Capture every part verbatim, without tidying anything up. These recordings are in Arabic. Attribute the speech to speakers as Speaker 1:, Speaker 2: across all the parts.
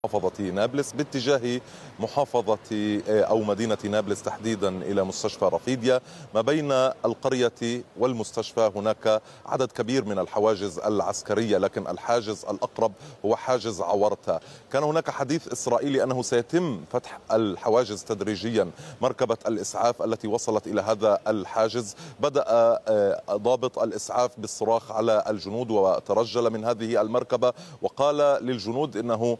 Speaker 1: محافظة نابلس باتجاه محافظة أو مدينة نابلس تحديدا إلى مستشفى رفيديا. ما بين القرية والمستشفى هناك عدد كبير من الحواجز العسكرية، لكن الحاجز الأقرب هو حاجز عورتا. كان هناك حديث إسرائيلي أنه سيتم فتح الحواجز تدريجيا. مركبة الإسعاف التي وصلت إلى هذا الحاجز بدأ ضابط الإسعاف بالصراخ على الجنود وترجل من هذه المركبة وقال للجنود إنه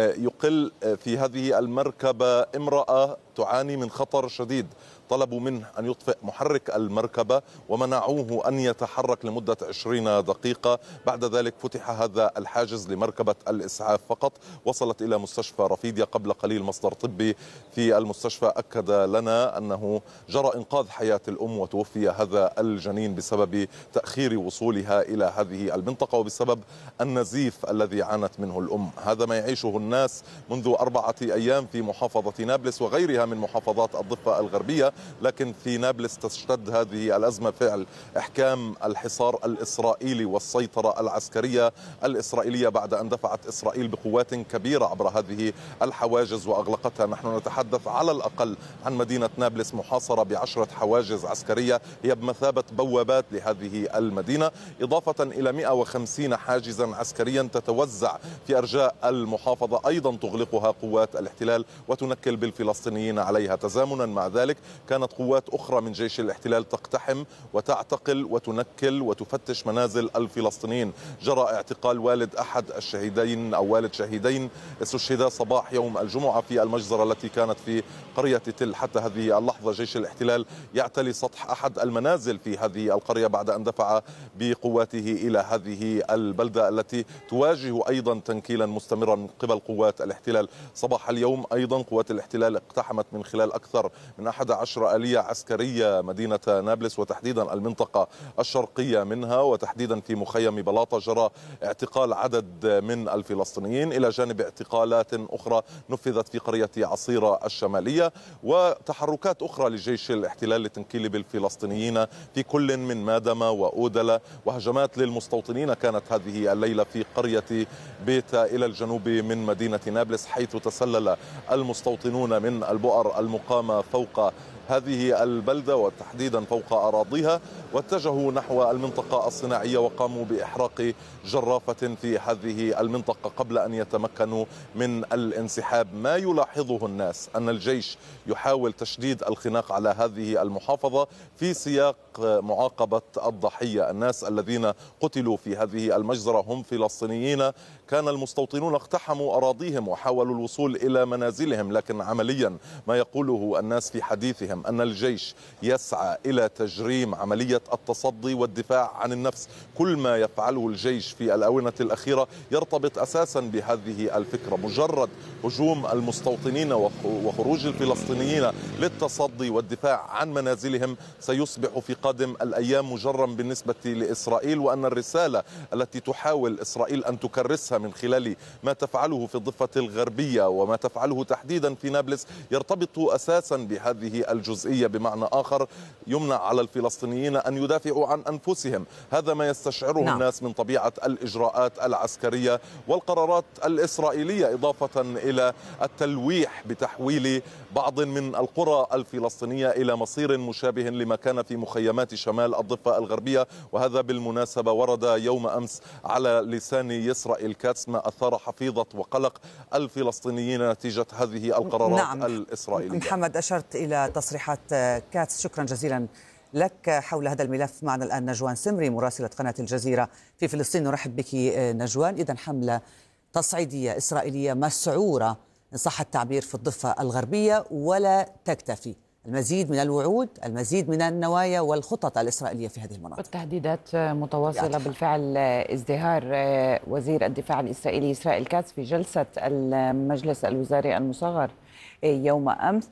Speaker 1: يقل في هذه المركبة امرأة تعاني من خطر شديد. طلبوا منه أن يطفئ محرك المركبة ومنعوه أن يتحرك لمدة عشرين دقيقة. بعد ذلك فتح هذا الحاجز لمركبة الإسعاف فقط. وصلت إلى مستشفى رفيديا قبل قليل. مصدر طبي في المستشفى أكد لنا أنه جرى إنقاذ حياة الأم وتوفي هذا الجنين بسبب تأخير وصولها إلى هذه المنطقة وبسبب النزيف الذي عانت منه الأم. هذا ما يعيشه الناس منذ أربعة أيام في محافظة نابلس وغيرها من محافظات الضفة الغربية. لكن في نابلس تشتد هذه الأزمة فعل إحكام الحصار الإسرائيلي والسيطرة العسكرية الإسرائيلية بعد أن دفعت إسرائيل بقوات كبيرة عبر هذه الحواجز وأغلقتها. نحن نتحدث على الأقل عن مدينة نابلس محاصرة بعشرة حواجز عسكرية هي بمثابة بوابات لهذه المدينة، إضافة إلى مئة وخمسين حاجزا عسكريا تتوزع في أرجاء المحافظة أيضا تغلقها قوات الاحتلال وتنكل بالفلسطينيين عليها. تزامنا مع ذلك كانت قوات أخرى من جيش الاحتلال تقتحم وتعتقل وتنكل وتفتش منازل الفلسطينيين. جرى اعتقال والد أحد الشهيدين أو والد شهيدين استشهدا صباح يوم الجمعة في المجزرة التي كانت في قرية تل. حتى هذه اللحظة جيش الاحتلال يعتلي سطح أحد المنازل في هذه القرية بعد أن دفع بقواته إلى هذه البلدة التي تواجه أيضا تنكيلا مستمرا من قبل قوات الاحتلال. صباح اليوم أيضا قوات الاحتلال اقتحمت من خلال أكثر من أحد عشر آلية عسكرية مدينة نابلس وتحديدا المنطقة الشرقية منها، وتحديدا في مخيم بلاطة جرى اعتقال عدد من الفلسطينيين إلى جانب اعتقالات أخرى نفذت في قرية عصيرة الشمالية وتحركات أخرى لجيش الاحتلال لتنكيل بالفلسطينيين في كل من مادمة وأودلة. وهجمات للمستوطنين كانت هذه الليلة في قرية بيتا إلى الجنوب من مدينة نابلس، حيث تسلل المستوطنون من البؤر المقامة فوق هذه البلدة وتحديدا فوق أراضيها واتجهوا نحو المنطقة الصناعية وقاموا بإحراق جرافة في هذه المنطقة قبل أن يتمكنوا من الانسحاب. ما يلاحظه الناس أن الجيش يحاول تشديد الخناق على هذه المحافظة في سياق معاقبة الضحية. الناس الذين قتلوا في هذه المجزرة هم فلسطينيين كان المستوطنون اقتحموا أراضيهم وحاولوا الوصول إلى منازلهم، لكن عمليا ما يقوله الناس في حديثهم أن الجيش يسعى إلى تجريم عملية التصدي والدفاع عن النفس. كل ما يفعله الجيش في الآونة الأخيرة يرتبط أساسا بهذه الفكرة. مجرد هجوم المستوطنين وخروج الفلسطينيين للتصدي والدفاع عن منازلهم سيصبح في قادم الأيام مجرم بالنسبة لإسرائيل، وأن الرسالة التي تحاول إسرائيل أن تكرسها من خلال ما تفعله في الضفة الغربية وما تفعله تحديدا في نابلس يرتبط أساسا بهذه الجزئية. بمعنى آخر يمنع على الفلسطينيين أن يدافعوا عن أنفسهم. هذا ما يستشعره نعم. الناس من طبيعة الإجراءات العسكرية والقرارات الإسرائيلية، إضافة إلى التلويح بتحويل بعض من القرى الفلسطينية إلى مصير مشابه لما كان في مخيمات شمال الضفة الغربية. وهذا بالمناسبة ورد يوم أمس على لسان يسرائيل كاتس ما أثار حفيظة وقلق الفلسطينيين نتيجة هذه القرارات نعم. الإسرائيلية.
Speaker 2: محمد، أشرت إلى تصريحات كاتس، شكرا جزيلا لك حول هذا الملف. معنا الآن نجوان سمري مراسلة قناة الجزيرة في فلسطين. نرحب بك نجوان. إذن حملة تصعيدية إسرائيلية مسعورة إن صح التعبير في الضفة الغربية ولا تكتفي. المزيد من الوعود، المزيد من النوايا والخطط الإسرائيلية في هذه المناطق.
Speaker 3: والتهديدات متواصلة بالفعل. ازدهار وزير الدفاع الإسرائيلي إسرائيل كاتس في جلسة المجلس الوزاري المصغر يوم أمس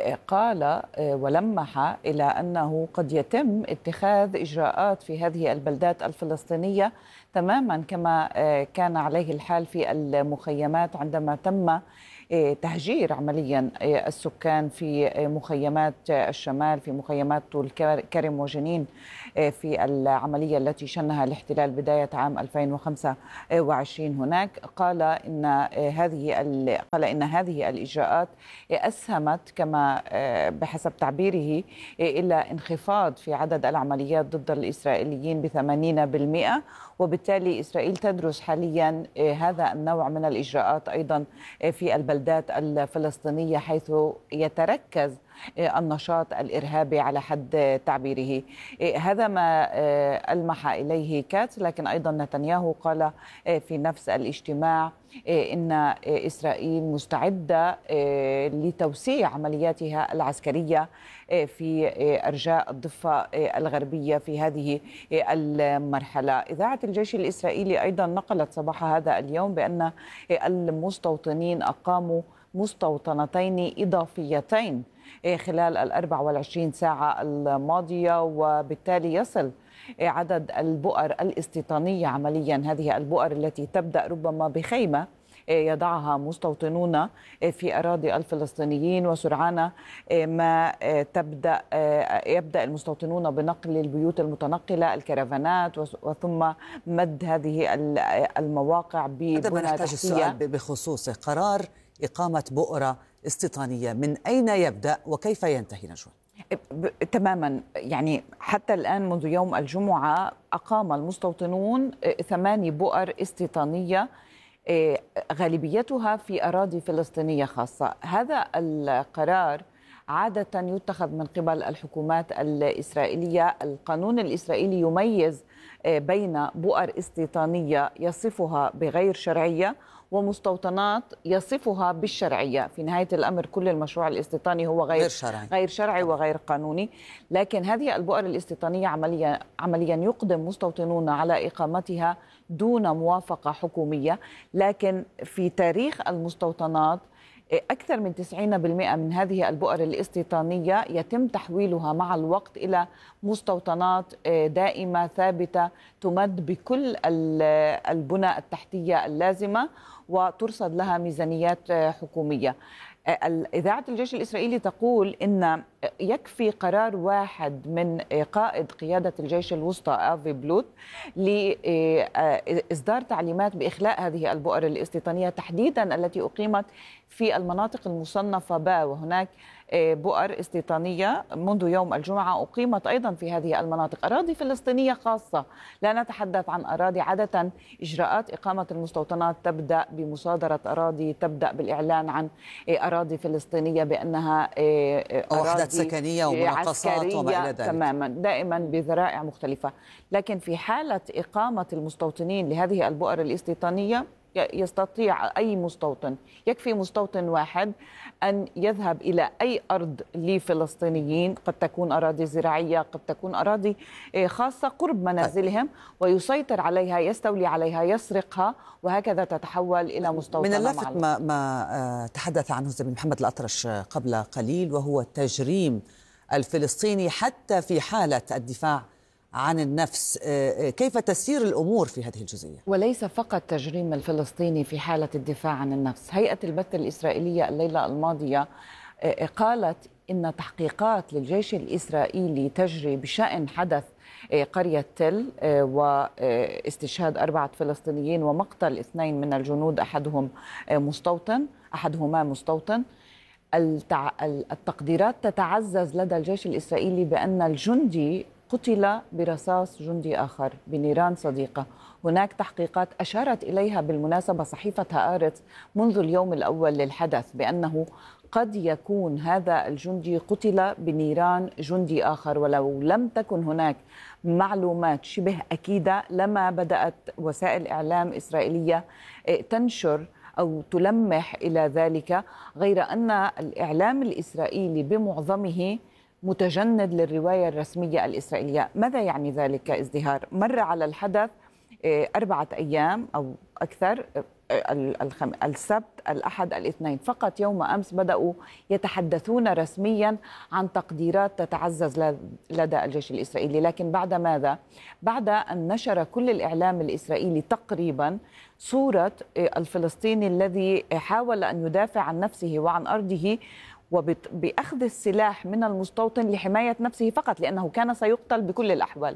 Speaker 3: قال ولمح إلى أنه قد يتم اتخاذ إجراءات في هذه البلدات الفلسطينية تماما كما كان عليه الحال في المخيمات عندما تم تهجير عمليا السكان في مخيمات الشمال، في مخيمات طول كرم وجنين، في العملية التي شنها الاحتلال بداية عام ألفين وخمسة وعشرين هناك. قال إن هذه قال إن هذه الإجراءات أسهمت كما بحسب تعبيره إلى انخفاض في عدد العمليات ضد الإسرائيليين بثمانين بالمئة، وبالتالي إسرائيل تدرس حاليا هذا النوع من الإجراءات أيضا في البلدات الفلسطينية، حيث يتركز النشاط الإرهابي على حد تعبيره. هذا ما ألمح إليه كاتس، لكن أيضا نتنياهو قال في نفس الاجتماع إن إسرائيل مستعدة لتوسيع عملياتها العسكرية في أرجاء الضفة الغربية في هذه المرحلة. إذاعة الجيش الإسرائيلي أيضا نقلت صباح هذا اليوم بأن المستوطنين أقاموا مستوطنتين إضافيتين خلال الأربع والعشرين ساعة الماضية، وبالتالي يصل عدد البؤر الاستيطانية عمليا، هذه البؤر التي تبدأ ربما بخيمة يضعها مستوطنون في أراضي الفلسطينيين، وسرعان ما تبدأ يبدأ المستوطنون بنقل البيوت المتنقلة، الكرفانات، وثم مد هذه المواقع ببنى
Speaker 2: تحتية. السؤال بخصوص قرار إقامة بؤرة استيطانية، من أين يبدأ وكيف ينتهي نجوى؟
Speaker 3: تماما، يعني حتى الآن منذ يوم الجمعة أقام المستوطنون ثماني بؤر استيطانية غالبيتها في أراضي فلسطينية خاصة. هذا القرار عادة يتخذ من قبل الحكومات الإسرائيلية. القانون الإسرائيلي يميز بين بؤر استيطانية يصفها بغير شرعية ومستوطنات يصفها بالشرعية. في نهاية الأمر كل المشروع الاستيطاني هو غير,
Speaker 2: غير شرعي,
Speaker 3: غير شرعي وغير قانوني، لكن هذه البؤر الاستيطانية عمليا, عمليا يقدم مستوطنون على إقامتها دون موافقة حكومية. لكن في تاريخ المستوطنات أكثر من تسعين بالمئة من هذه البؤر الاستيطانية يتم تحويلها مع الوقت إلى مستوطنات دائمة ثابتة تمد بكل البنى التحتية اللازمة وترصد لها ميزانيات حكومية. إذاعة الجيش الإسرائيلي تقول إن يكفي قرار واحد من قائد قيادة الجيش الوسطى آفي بلوت لإصدار تعليمات بإخلاء هذه البؤر الاستيطانية تحديدا التي أقيمت في المناطق المصنفة با، وهناك بؤر استيطانية منذ يوم الجمعة أقيمت أيضا في هذه المناطق، أراضي فلسطينية خاصة، لا نتحدث عن أراضي. عادة إجراءات إقامة المستوطنات تبدأ بمصادرة أراضي، تبدأ بالإعلان عن أراضي فلسطينية بأنها
Speaker 2: أراضي سكنية ومناقصات وما إلى ذلك،
Speaker 3: تماما دائما بذرائع مختلفة. لكن في حالة إقامة المستوطنين لهذه البؤر الاستيطانية يستطيع أي مستوطن، يكفي مستوطن واحد أن يذهب إلى أي أرض لفلسطينيين، قد تكون أراضي زراعية، قد تكون أراضي خاصة قرب منازلهم، ويسيطر عليها، يستولي عليها، يسرقها، وهكذا تتحول إلى مستوطنة.
Speaker 2: من اللافت ما, ما تحدث عنه الزميل محمد الأطرش قبل قليل، وهو التجريم الفلسطيني حتى في حالة الدفاع عن النفس. كيف تسير الأمور في هذه الجزئية؟
Speaker 3: وليس فقط تجريم الفلسطيني في حالة الدفاع عن النفس. هيئة البث الإسرائيلية الليلة الماضية قالت إن تحقيقات للجيش الإسرائيلي تجري بشأن حدث قرية تل واستشهاد أربعة فلسطينيين ومقتل اثنين من الجنود، أحدهم مستوطن أحدهما مستوطن. التقديرات تتعزز لدى الجيش الإسرائيلي بأن الجندي قتل برصاص جندي آخر بنيران صديقة. هناك تحقيقات أشارت إليها بالمناسبة صحيفة هآرتس منذ اليوم الأول للحدث بأنه قد يكون هذا الجندي قتل بنيران جندي آخر، ولو لم تكن هناك معلومات شبه أكيدة لما بدأت وسائل إعلام إسرائيلية تنشر أو تلمح إلى ذلك، غير أن الإعلام الإسرائيلي بمعظمه متجند للرواية الرسمية الإسرائيلية. ماذا يعني ذلك ازدهار؟ مر على الحدث أربعة أيام أو أكثر، السبت الأحد الاثنين فقط يوم أمس بدأوا يتحدثون رسميا عن تقديرات تتعزز لدى الجيش الإسرائيلي. لكن بعد ماذا؟ بعد أن نشر كل الإعلام الإسرائيلي تقريبا صورة الفلسطيني الذي حاول أن يدافع عن نفسه وعن أرضه وبأخذ السلاح من المستوطن لحماية نفسه فقط، لأنه كان سيقتل بكل الأحوال.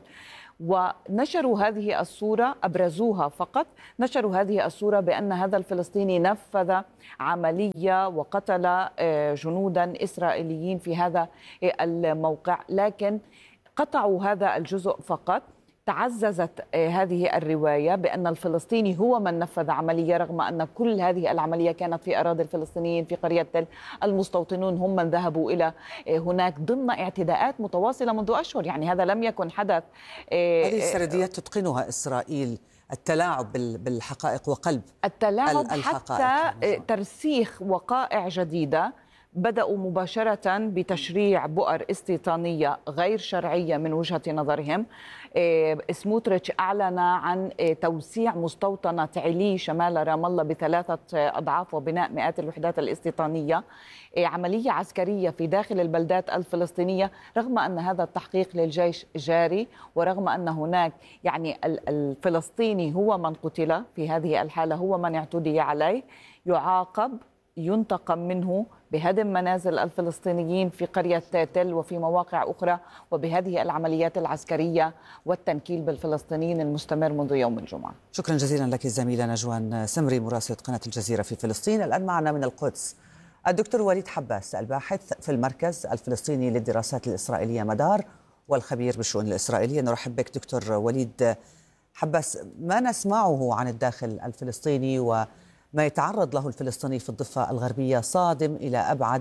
Speaker 3: ونشروا هذه الصورة، أبرزوها فقط، نشروا هذه الصورة بأن هذا الفلسطيني نفذ عملية وقتل جنودا إسرائيليين في هذا الموقع، لكن قطعوا هذا الجزء فقط. تعززت هذه الرواية بأن الفلسطيني هو من نفذ عملية، رغم أن كل هذه العملية كانت في أراضي الفلسطينيين في قرية تل. المستوطنون هم من ذهبوا إلى هناك ضمن اعتداءات متواصلة منذ أشهر، يعني هذا لم يكن حدث.
Speaker 2: هذه السرديات تتقنها إسرائيل، التلاعب بالحقائق وقلب
Speaker 3: التلاعب
Speaker 2: الحقائق.
Speaker 3: حتى ترسيخ وقائع جديدة. بدأوا مباشرة بتشريع بؤر استيطانية غير شرعية من وجهة نظرهم. سموتريتش أعلن عن توسيع مستوطنة علي شمال رام الله بثلاثة أضعاف وبناء مئات الوحدات الاستيطانية، عملية عسكرية في داخل البلدات الفلسطينية، رغم أن هذا التحقيق للجيش جاري، ورغم أن هناك يعني الفلسطيني هو من قتل في هذه الحالة، هو من اعتدي عليه، يعاقب، ينتقم منه بهدم منازل الفلسطينيين في قرية تل وفي مواقع أخرى، وبهذه العمليات العسكرية والتنكيل بالفلسطينيين المستمر منذ يوم الجمعة.
Speaker 2: شكرا جزيلا لك الزميلة نجوان سمري مراسلة قناة الجزيرة في فلسطين. الآن معنا من القدس الدكتور وليد حباس، الباحث في المركز الفلسطيني للدراسات الإسرائيلية مدار والخبير بالشؤون الإسرائيلية. نرحب بك دكتور وليد حباس. ما نسمعه عن الداخل الفلسطيني و ما يتعرض له الفلسطيني في الضفة الغربية صادم إلى أبعد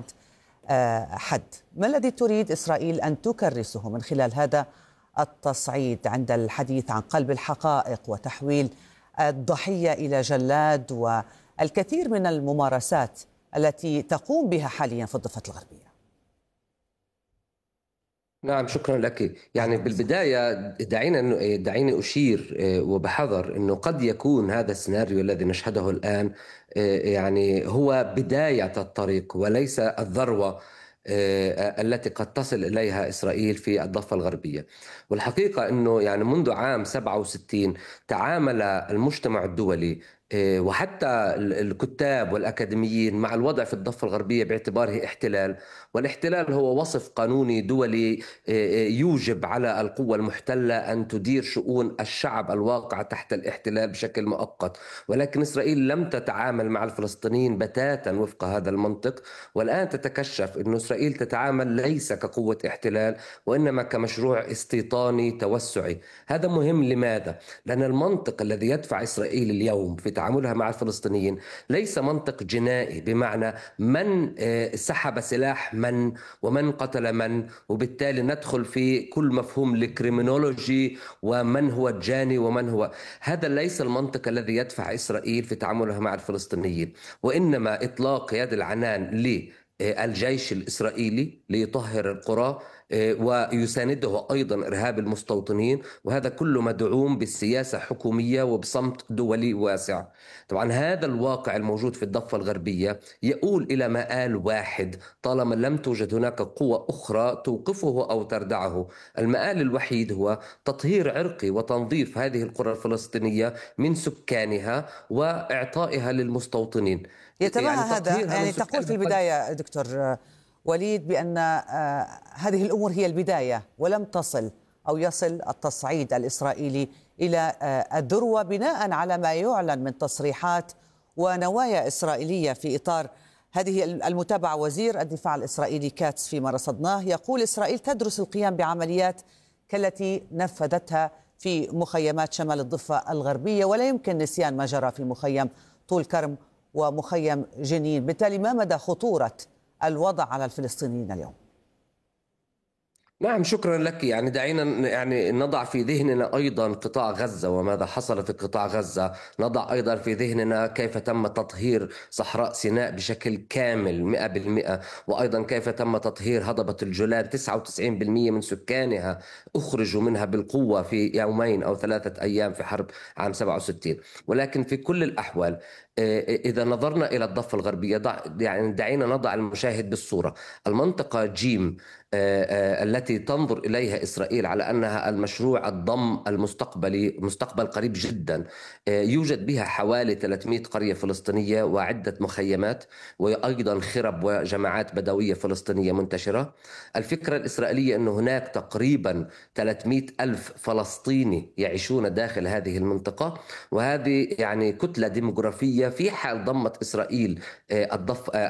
Speaker 2: حد. ما الذي تريد إسرائيل أن تكرسه من خلال هذا التصعيد عند الحديث عن قلب الحقائق وتحويل الضحية إلى جلاد والكثير من الممارسات التي تقوم بها حاليا في الضفة الغربية؟
Speaker 4: نعم، شكرا لك. يعني بالبداية دعينا دعيني أشير وبحذر أنه قد يكون هذا السيناريو الذي نشهده الآن يعني هو بداية الطريق وليس الذروة التي قد تصل إليها إسرائيل في الضفة الغربية. والحقيقة أنه يعني منذ عام سبعة وستين تعامل المجتمع الدولي وحتى الكتاب والأكاديميين مع الوضع في الضفة الغربية باعتباره احتلال، والاحتلال هو وصف قانوني دولي يوجب على القوة المحتلة أن تدير شؤون الشعب الواقع تحت الاحتلال بشكل مؤقت. ولكن إسرائيل لم تتعامل مع الفلسطينيين بتاتا وفق هذا المنطق، والآن تتكشف أن إسرائيل تتعامل ليس كقوة احتلال وإنما كمشروع استيطاني توسعي. هذا مهم. لماذا؟ لأن المنطق الذي يدفع إسرائيل اليوم في تعاملها مع الفلسطينيين ليس منطق جنائي، بمعنى من سحب سلاح من ومن قتل من، وبالتالي ندخل في كل مفهوم الكريمينولوجي ومن هو الجاني ومن هو. هذا ليس المنطق الذي يدفع إسرائيل في تعاملها مع الفلسطينيين، وإنما إطلاق يد العنان للجيش الإسرائيلي ليطهر القرى ويسانده أيضا إرهاب المستوطنين، وهذا كله مدعوم بالسياسة حكومية وبصمت دولي واسع. طبعا هذا الواقع الموجود في الضفة الغربية يؤول إلى مآل واحد طالما لم توجد هناك قوة أخرى توقفه أو تردعه. المآل الوحيد هو تطهير عرقي وتنظيف هذه القرى الفلسطينية من سكانها وإعطائها للمستوطنين.
Speaker 2: يتبعها يعني هذا يعني تقول في البداية دكتور وليد بأن هذه الأمور هي البداية ولم تصل أو يصل التصعيد الإسرائيلي إلى الذروة بناء على ما يعلن من تصريحات ونوايا إسرائيلية في إطار هذه المتابعة. وزير الدفاع الإسرائيلي كاتس فيما رصدناه يقول إسرائيل تدرس القيام بعمليات كالتي نفذتها في مخيمات شمال الضفة الغربية، ولا يمكن نسيان ما جرى في مخيم طول كرم ومخيم جنين. بالتالي ما مدى خطورة الوضع على الفلسطينيين اليوم؟
Speaker 4: نعم، شكرا لك. يعني دعينا يعني نضع في ذهننا أيضا قطاع غزة وماذا حصل في قطاع غزة. نضع أيضا في ذهننا كيف تم تطهير صحراء سيناء بشكل كامل مئة بالمئة، وأيضا كيف تم تطهير هضبة الجولان. تسعة وتسعين بالمئة من سكانها أخرجوا منها بالقوة في يومين أو ثلاثة أيام في حرب عام سبعة وستين. ولكن في كل الأحوال إذا نظرنا إلى الضفة الغربية، ضع يعني دعينا نضع المشاهد بالصورة. المنطقة جيم التي تنظر إليها إسرائيل على أنها المشروع الضم المستقبلي مستقبل قريب جدا، يوجد بها حوالي ثلاثمئة قرية فلسطينية وعدة مخيمات، وأيضا خرب وجماعات بدوية فلسطينية منتشرة. الفكرة الإسرائيلية أن هناك تقريبا ثلاثمئة ألف فلسطيني يعيشون داخل هذه المنطقة، وهذه يعني كتلة ديموغرافية في حال ضمت إسرائيل الضفة